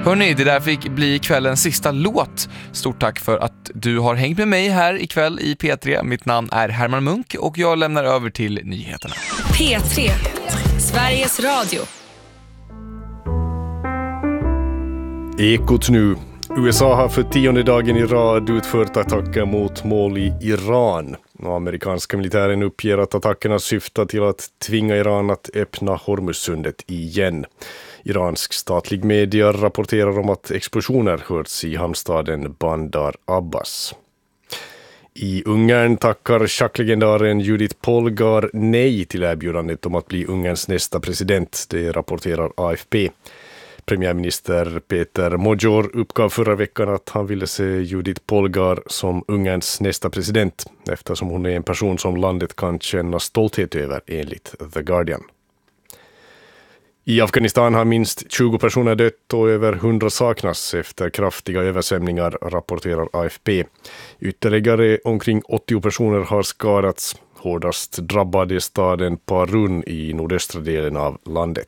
Hörrni, det där fick bli kvällens sista låt. Stort tack för att du har hängt med mig här ikväll i P3. Mitt namn är Herman Munk och jag lämnar över till nyheterna. P3, Sveriges Radio. Ekot nu. USA har för 10:e dagen i rad utfört attacker mot mål i Iran. Amerikanska militären uppger att attackerna syftar till att tvinga Iran att öppna Hormuzsundet igen. Iransk statlig media rapporterar om att explosioner hörts i hamnstaden Bandar Abbas. I Ungern tackar schacklegendaren Judith Polgar nej till erbjudandet om att bli Ungerns nästa president, det rapporterar AFP. Premiärminister Peter Major uppgav förra veckan att han ville se Judith Polgar som Ungerns nästa president eftersom hon är en person som landet kan känna stolthet över enligt The Guardian. I Afghanistan har minst 20 personer dött och över 100 saknas efter kraftiga översvämningar, rapporterar AFP. Ytterligare omkring 80 personer har skadats. Hårdast drabbade staden Parun i nordöstra delen av landet.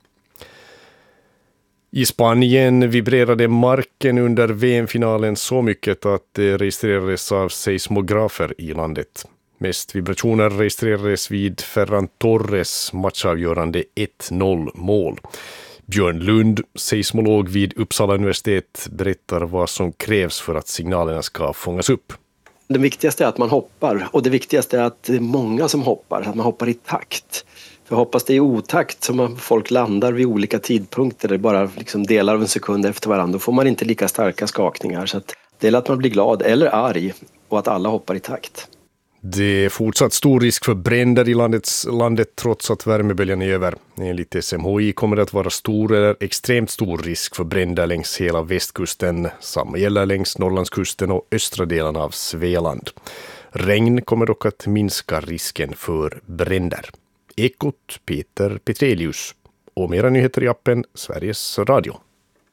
I Spanien vibrerade marken under VM-finalen så mycket att det registrerades av seismografer i landet. Mest vibrationer registrerades vid Ferran Torres matchavgörande 1-0-mål. Björn Lund, seismolog vid Uppsala universitet, berättar vad som krävs för att signalerna ska fångas upp. Det viktigaste är att man hoppar, och det viktigaste är att det är många som hoppar, att man hoppar i takt. För hoppas det är i otakt som folk landar vid olika tidpunkter, det är bara liksom delar av en sekund efter varandra, då får man inte lika starka skakningar. Så att det är att man blir glad eller arg och att alla hoppar i takt. Det är fortsatt stor risk för bränder i landet trots att värmeböljan är över. Enligt SMHI kommer det att vara stor eller extremt stor risk för bränder längs hela västkusten. Samma gäller längs Norrlandskusten och östra delen av Svealand. Regn kommer dock att minska risken för bränder. Ekot Peter Petrelius och mera nyheter i appen Sveriges Radio.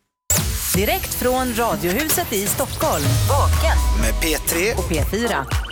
Direkt från Radiohuset i Stockholm. Vaken med P3 och P4.